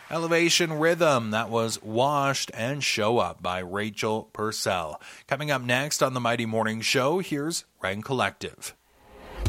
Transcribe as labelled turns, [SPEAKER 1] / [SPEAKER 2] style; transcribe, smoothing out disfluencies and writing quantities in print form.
[SPEAKER 1] Elevation Rhythm, that was Washed and Show Up by Rachel Purcell. Coming up next on the Mighty Morning Show, here's Rang Collective.